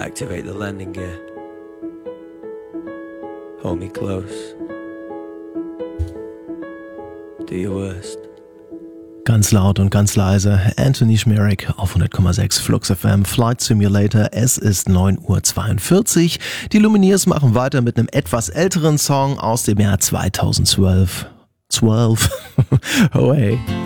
Activate the landing gear. Hold me close. Do your worst. Ganz laut und ganz leise, Anthony Schmierig auf 100,6 Flux FM, Flight Simulator, es ist 9:42 Uhr. Die Lumineers machen weiter mit einem etwas älteren Song aus dem Jahr 2012. Oh hey.